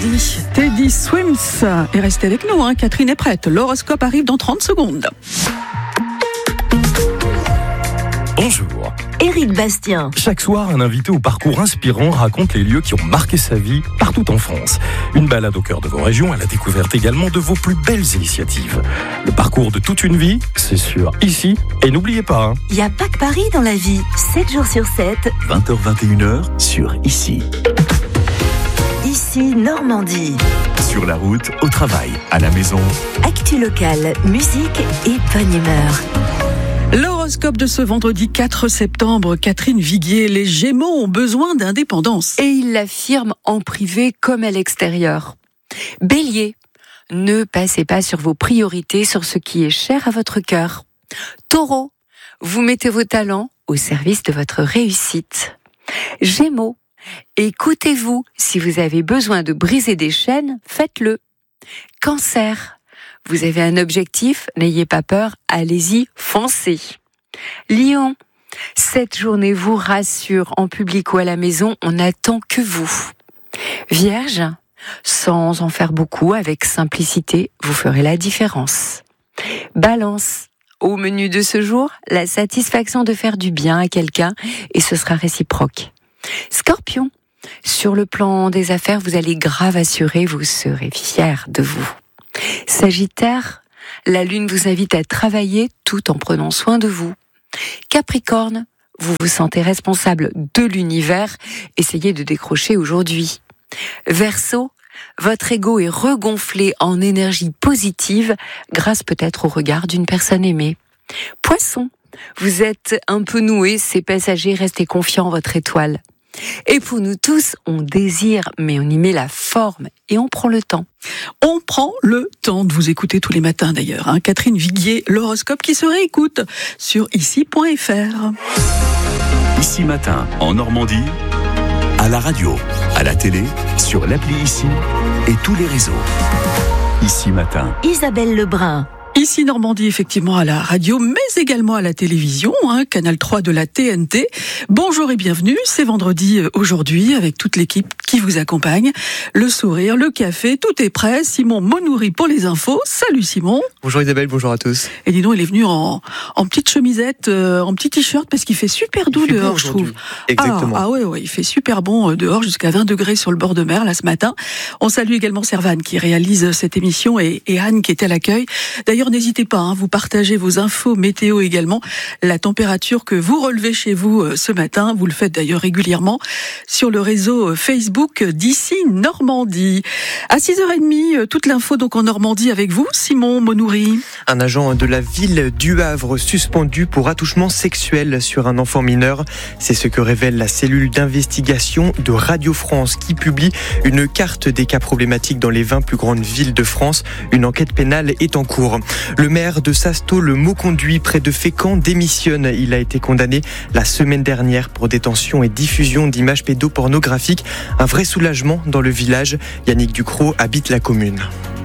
Normandie. Teddy Swims. Et restez avec nous, Catherine est prête. L'horoscope arrive dans 30 secondes. Bonjour. Éric Bastien. Chaque soir, un invité au parcours inspirant raconte les lieux qui ont marqué sa vie partout en France. Une balade au cœur de vos régions à la découverte également de vos plus belles initiatives. Le parcours de toute une vie, c'est sûr, ici. Et n'oubliez pas, Il n'y a pas que Paris dans la vie. 7 jours sur 7. 20h-21h sur Ici. Ici, Normandie. Sur la route, au travail, à la maison. Actu locale, musique et bonne humeur. L'horoscope de ce vendredi 4 septembre, Catherine Viguier, les Gémeaux ont besoin d'indépendance. Et il l'affirme en privé comme à l'extérieur. Bélier, ne passez pas sur vos priorités, sur ce qui est cher à votre cœur. Taureau, vous mettez vos talents au service de votre réussite. Gémeaux, écoutez-vous, si vous avez besoin de briser des chaînes, faites-le. Cancer, vous avez un objectif, n'ayez pas peur, allez-y, foncez. Lion, cette journée vous rassure en public ou à la maison, on n'attend que vous. Vierge, sans en faire beaucoup, avec simplicité, vous ferez la différence. Balance, au menu de ce jour, la satisfaction de faire du bien à quelqu'un et ce sera réciproque. Scorpion, sur le plan des affaires, vous allez grave assurer, vous serez fier de vous. Sagittaire, la lune vous invite à travailler tout en prenant soin de vous. Capricorne, vous vous sentez responsable de l'univers, essayez de décrocher aujourd'hui. Verseau, votre ego est regonflé en énergie positive grâce peut-être au regard d'une personne aimée. Poisson, vous êtes un peu noué, c'est passager, restez confiant en votre étoile. Et pour nous tous, on désire, mais on y met la forme et on prend le temps. On prend le temps de vous écouter tous les matins d'ailleurs. Catherine Viguier, l'horoscope qui se réécoute sur ici.fr. Ici matin, en Normandie, à la radio, à la télé, sur l'appli Ici et tous les réseaux. Ici matin. Isabelle Lebrun. Ici Normandie, effectivement, à la radio, mais également à la télévision, Canal 3 de la TNT. Bonjour et bienvenue, c'est vendredi aujourd'hui, avec toute l'équipe qui vous accompagne. Le sourire, le café, tout est prêt. Simon Monnouri pour les infos. Salut Simon. Bonjour Isabelle, bonjour à tous. Et dis donc, il est venu en petite chemisette, en petit t-shirt, parce qu'il fait super doux dehors, je trouve. Exactement. Ah ouais, il fait super bon dehors, jusqu'à 20 degrés sur le bord de mer, là, ce matin. On salue également Servane, qui réalise cette émission, et Anne, qui est à l'accueil. D'ailleurs, n'hésitez pas, vous partagez vos infos météo également, la température que vous relevez chez vous ce matin. Vous le faites d'ailleurs régulièrement sur le réseau Facebook d'Ici Normandie. À 6h30, toute l'info donc en Normandie avec vous, Simon Monnouri. Un agent de la ville du Havre suspendu pour attouchement sexuel sur un enfant mineur. C'est ce que révèle la cellule d'investigation de Radio France qui publie une carte des cas problématiques dans les 20 plus grandes villes de France. Une enquête pénale est en cours. Le maire de Sasto, le Mauconduit, près de Fécamp, démissionne. Il a été condamné la semaine dernière pour détention et diffusion d'images pédopornographiques. Un vrai soulagement dans le village. Yannick Ducrot habite la commune.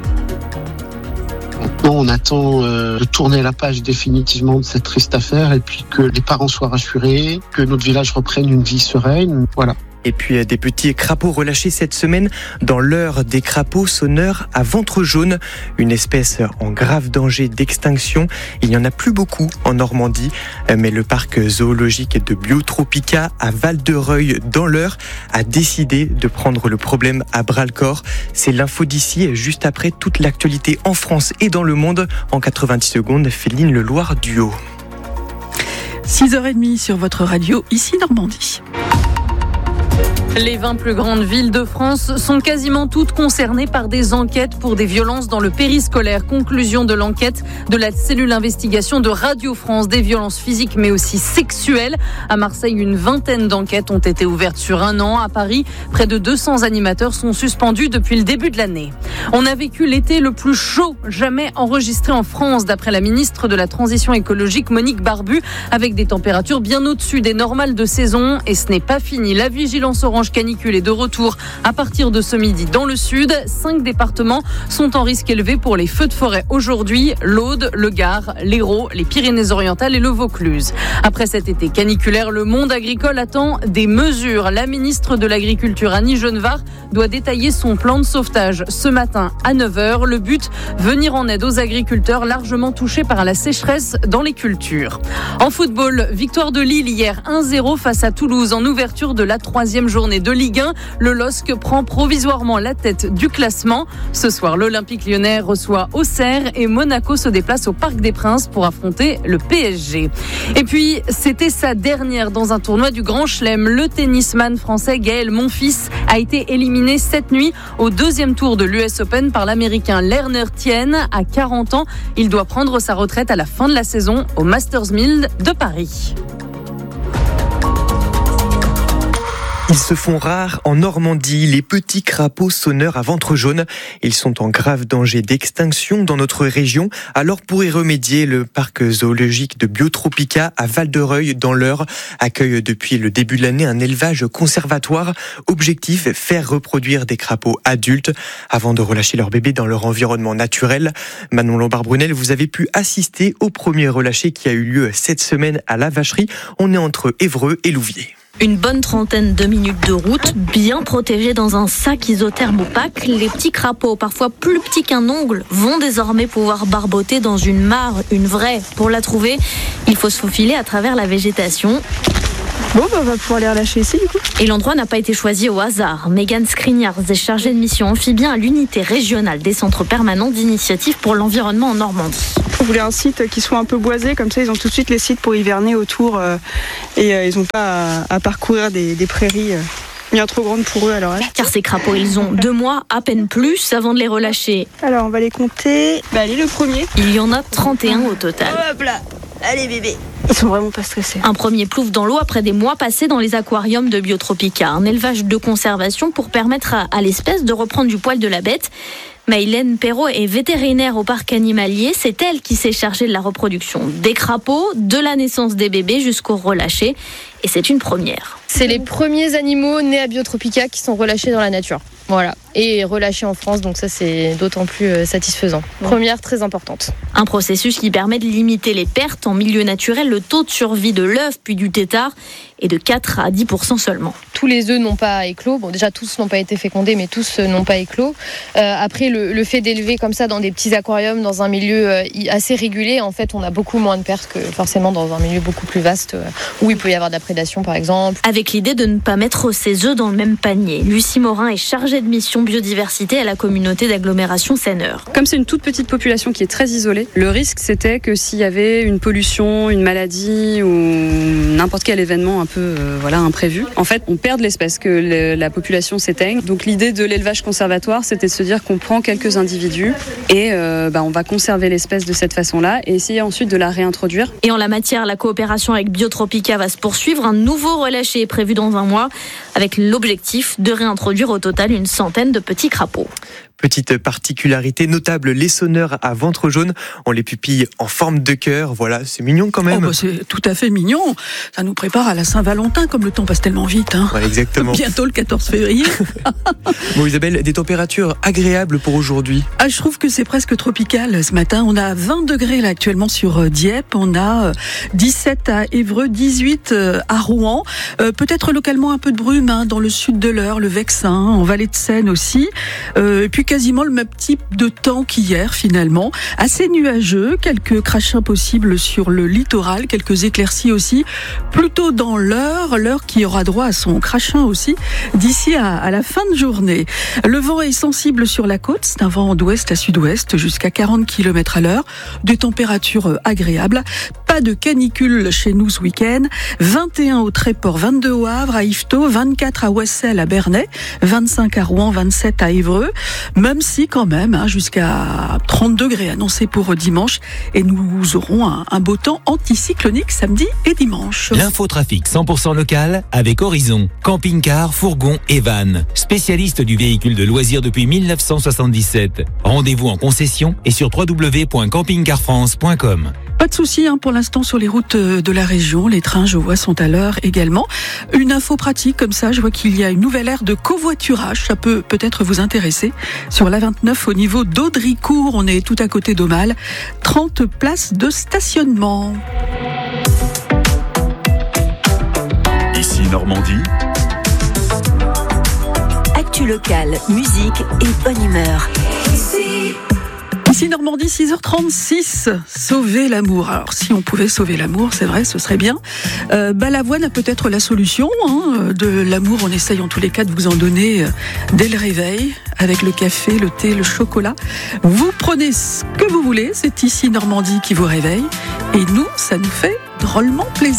Maintenant, on attend de tourner la page définitivement de cette triste affaire et puis que les parents soient rassurés, que notre village reprenne une vie sereine. Voilà. Et puis des petits crapauds relâchés cette semaine dans l'heure des crapauds sonneurs à ventre jaune, une espèce en grave danger d'extinction. Il n'y en a plus beaucoup en Normandie, mais le parc zoologique de Biotropica à Val-de-Reuil dans l'Eure a décidé de prendre le problème à bras-le-corps. C'est l'info d'ici, juste après toute l'actualité en France et dans le monde. En 90 secondes, Féline Leloir Duo. 6h30 sur votre radio, Ici Normandie. Les 20 plus grandes villes de France sont quasiment toutes concernées par des enquêtes pour des violences dans le périscolaire. Conclusion de l'enquête de la cellule d'investigation de Radio France, des violences physiques mais aussi sexuelles. À Marseille, une vingtaine d'enquêtes ont été ouvertes sur un an. À Paris, près de 200 animateurs sont suspendus depuis le début de l'année. On a vécu l'été le plus chaud jamais enregistré en France, d'après la ministre de la Transition écologique Monique Barbu, avec des températures bien au-dessus des normales de saison. Et ce n'est pas fini. La vigilance orange franche canicule est de retour à partir de ce midi dans le sud. 5 départements sont en risque élevé pour les feux de forêt aujourd'hui. L'Aude, le Gard, l'Hérault, les Pyrénées-Orientales et le Vaucluse. Après cet été caniculaire, le monde agricole attend des mesures. La ministre de l'Agriculture, Annie Genevard, doit détailler son plan de sauvetage ce matin à 9h. Le but, venir en aide aux agriculteurs largement touchés par la sécheresse dans les cultures. En football, victoire de Lille hier 1-0 face à Toulouse en ouverture de la 3e journée de Ligue 1. Le LOSC prend provisoirement la tête du classement. Ce soir, l'Olympique Lyonnais reçoit Auxerre et Monaco se déplace au Parc des Princes pour affronter le PSG. Et puis, c'était sa dernière dans un tournoi du Grand Chelem. Le tennisman français Gaël Monfils a été éliminé cette nuit au 2e tour de l'US Open par l'Américain Lerner Tien. À 40 ans, il doit prendre sa retraite à la fin de la saison au Masters 1000 de Paris. Ils se font rares en Normandie, les petits crapauds sonneurs à ventre jaune. Ils sont en grave danger d'extinction dans notre région. Alors pour y remédier, le parc zoologique de Biotropica à Val-de-Reuil dans l'Eure accueille depuis le début de l'année un élevage conservatoire. Objectif, faire reproduire des crapauds adultes avant de relâcher leurs bébés dans leur environnement naturel. Manon Lombard-Brunel, vous avez pu assister au premier relâché qui a eu lieu cette semaine à la Vacherie. On est entre Évreux et Louviers. Une bonne trentaine de minutes de route, bien protégés dans un sac isotherme opaque, les petits crapauds, parfois plus petits qu'un ongle, vont désormais pouvoir barboter dans une mare, une vraie. Pour la trouver, il faut se faufiler à travers la végétation. Bon, on va pouvoir les relâcher ici, du coup. Et l'endroit n'a pas été choisi au hasard. Mégane Skriniars est chargée de mission amphibien à l'unité régionale des centres permanents d'initiative pour l'environnement en Normandie. On voulait un site qui soit un peu boisé, comme ça ils ont tout de suite les sites pour hiverner autour et ils n'ont pas à parcourir des prairies bien trop grandes pour eux à leur âge. Car ces crapauds, ils ont 2 mois, à peine plus, avant de les relâcher. Alors on va les compter. Allez, le premier. Il y en a 31 au total. Hop là, allez bébé. Ils sont vraiment pas stressés. Un premier plouf dans l'eau après des mois passés dans les aquariums de Biotropica. Un élevage de conservation pour permettre à l'espèce de reprendre du poil de la bête. Maïlène Perrault est vétérinaire au parc animalier. C'est elle qui s'est chargée de la reproduction des crapauds, de la naissance des bébés jusqu'au relâché. Et c'est une première. C'est les premiers animaux nés à Biotropica qui sont relâchés dans la nature. Voilà. Et relâchés en France, donc ça c'est d'autant plus satisfaisant. Première très importante. Un processus qui permet de limiter les pertes en milieu naturel, le taux de survie de l'œuf puis du tétard est de 4 à 10% seulement. Tous les œufs n'ont pas éclos. Bon, déjà tous n'ont pas été fécondés, mais tous n'ont pas éclos. Après, le fait d'élever comme ça dans des petits aquariums, dans un milieu assez régulé, en fait, on a beaucoup moins de pertes que forcément dans un milieu beaucoup plus vaste où il peut y avoir de la prédation, par exemple. Avec l'idée de ne pas mettre ses œufs dans le même panier. Lucie Morin est chargée de mission biodiversité à la communauté d'agglomération Seine-Eure. Comme c'est une toute petite population qui est très isolée, le risque c'était que s'il y avait une pollution, une maladie ou n'importe quel événement un peu imprévu, en fait on perd de l'espèce, que la population s'éteigne. Donc l'idée de l'élevage conservatoire, c'était de se dire qu'on prend quelques individus et on va conserver l'espèce de cette façon-là et essayer ensuite de la réintroduire. Et en la matière, la coopération avec Biotropica va se poursuivre. Un nouveau relâché est prévu dans un mois avec l'objectif de réintroduire au total une centaine de petits crapauds. Petite particularité notable, les sonneurs à ventre jaune ont les pupilles en forme de cœur. Voilà, c'est mignon quand même. C'est tout à fait mignon. Ça nous prépare à la Saint-Valentin, comme le temps passe tellement vite. Ouais, exactement. Bientôt le 14 février. Bon Isabelle, des températures agréables pour aujourd'hui. Je trouve que c'est presque tropical ce matin. On a 20 degrés là actuellement sur Dieppe. On a 17 à Évreux, 18 à Rouen. Peut-être localement un peu de brume dans le sud de l'Eure, le Vexin, en Vallée de Seine aussi. Et puis quasiment le même type de temps qu'hier finalement. Assez nuageux, quelques crachins possibles sur le littoral, quelques éclaircies aussi. Plutôt dans l'Eure qui aura droit à son crachin aussi d'ici à la fin de journée. Le vent est sensible sur la côte, c'est un vent d'ouest à sud-ouest jusqu'à 40 km/h. Des températures agréables. Pas de canicule chez nous ce week-end. 21 au Tréport, 22 au Havre, à Yvetot, 24 à Ouessel, à Bernay, 25 à Rouen, 27 à Évreux. Même si quand même, jusqu'à 30 degrés annoncés pour dimanche. Et nous aurons un beau temps anticyclonique samedi et dimanche. L'infotrafic 100% local avec Horizon. Camping-car, fourgon et van. Spécialiste du véhicule de loisirs depuis 1977. Rendez-vous en concession et sur www.campingcarfrance.com. Pas de souci pour l'instant sur les routes de la région. Les trains, je vois, sont à l'heure également. Une info pratique comme ça, je vois qu'il y a une nouvelle aire de covoiturage. Ça peut peut-être vous intéresser. Sur l'A29 au niveau d'Audricourt, on est tout à côté d'Aumale. 30 places de stationnement. Ici Normandie. Actu locale, musique et bonne humeur. Ici Normandie, 6h36, sauver l'amour. Alors si on pouvait sauver l'amour, c'est vrai, ce serait bien. Balavoine a peut-être la solution de l'amour. On essaye en tous les cas de vous en donner dès le réveil, avec le café, le thé, le chocolat. Vous prenez ce que vous voulez, c'est Ici Normandie qui vous réveille. Et nous, ça nous fait drôlement plaisir.